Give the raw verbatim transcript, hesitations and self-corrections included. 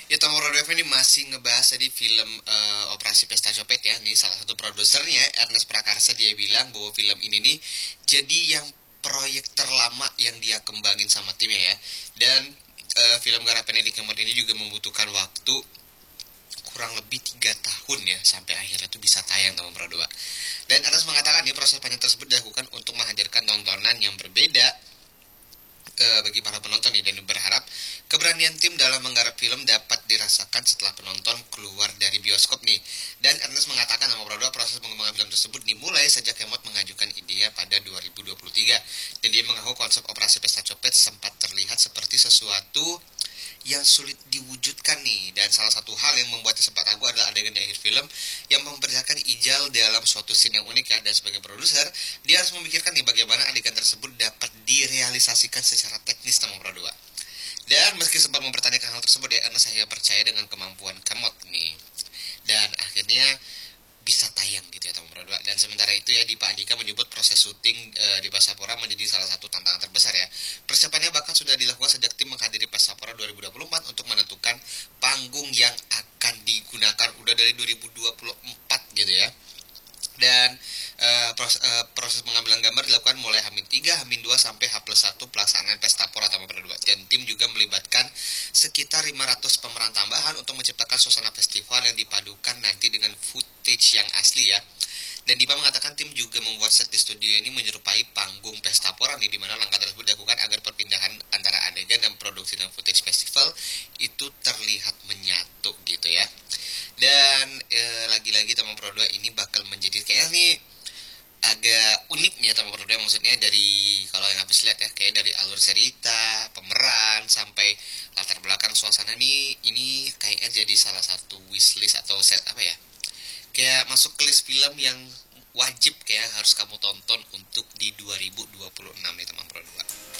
Ya, Tom Rodolfo ini masih ngebahas tadi film eh, Operasi Pesta Copet ya. Ini salah satu produsernya, Ernest Prakarsa, dia bilang bahwa film ini nih jadi yang proyek terlama yang dia kembangin sama timnya ya. Dan eh, film garapannya di Kemot ini juga membutuhkan waktu kurang lebih tiga tahun ya sampai akhirnya itu bisa tayang Tom Pro dua. Dan Ernest mengatakan nih proses panjang tersebut dilakukan untuk menghadirkan tontonan yang berbeda eh, bagi para penonton nih, dan berharap keberanian tim dalam menggarap film dapat dirasakan setelah penonton keluar dari bioskop nih. Dan Ernest mengatakan sama Produk proses pengembangan film tersebut dimulai sejak Kemot mengajukan ide pada dua ribu dua puluh tiga. Dan dia mengaku konsep Operasi Pesta Copet sempat terlihat seperti sesuatu yang sulit diwujudkan nih, dan salah satu hal yang membuatnya sempat ragu adalah adegan di akhir film yang memperlihatkan Ijal dalam suatu scene yang unik ya. Dan sebagai produser dia harus memikirkan nih bagaimana adegan tersebut dapat direalisasikan secara teknis sama Pro dua. Dan meski sempat mempertanyakan hal tersebut ya, Ernest saya percaya dengan kemampuan Kemot nih, dan akhirnya bisa tayang gitu ya Tom Pro dua. Dan sementara itu ya, Dipa Andika menyebut proses syuting e, di Pasapora menjadi salah satu tantangan terbesar ya. Persiapannya bahkan sudah dilakukan sejak tim menghadiri Pasapora dua ribu dua puluh empat untuk menentukan panggung yang akan digunakan udah dari dua ribu dua puluh empat gitu ya. Dan uh, proses, uh, proses pengambilan gambar dilakukan mulai H tiga, H dua sampai H plus satu pelaksanaan pesta pora Taman Pro dua. Dan tim juga melibatkan sekitar lima ratus pemeran tambahan untuk menciptakan suasana festival yang dipadukan nanti dengan footage yang asli ya. Dan Dipa mengatakan tim juga membuat set di studio ini menyerupai panggung pesta pora nih, di mana langkah tersebut dilakukan agar perpindahan antara adegan dan produksi dan footage festival itu terlihat menyatu gitu ya. Dan e, lagi-lagi Taman Pro dua ini bakal menjadi kayak nih agak unik nih ya Taman Pro dua, maksudnya dari kalau yang habis lihat ya, kayak dari alur cerita, pemeran sampai latar belakang suasana nih, ini kayaknya jadi salah satu wishlist atau set apa ya, kayak masuk ke list film yang wajib kayak harus kamu tonton untuk di dua ribu dua puluh enam nih Taman Pro dua.